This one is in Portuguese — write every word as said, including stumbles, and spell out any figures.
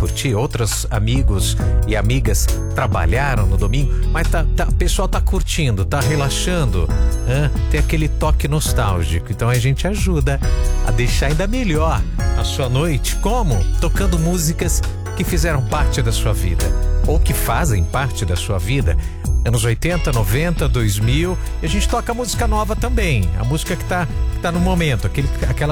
curtir. Outros amigos e amigas trabalharam no domingo, mas tá, tá, o pessoal tá curtindo, tá relaxando, hein? Tem aquele toque nostálgico. Então a gente ajuda a deixar ainda melhor a sua noite. Como? Tocando músicas que fizeram parte da sua vida ou que fazem parte da sua vida. Anos oitenta, noventa, dois mil, e a gente toca música nova também, a música que tá, que tá no momento, aquele, aquela